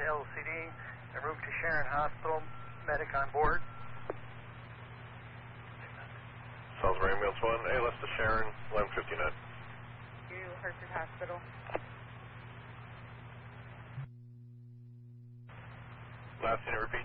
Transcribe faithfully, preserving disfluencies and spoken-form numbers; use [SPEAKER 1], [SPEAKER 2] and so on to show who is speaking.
[SPEAKER 1] L C D, en route to Sharon Hospital, medic on board.
[SPEAKER 2] Salisbury Ambulance one, A L S to Sharon, eleven fifty-nine.
[SPEAKER 3] To Hartford Hospital.
[SPEAKER 2] Last unit, repeat.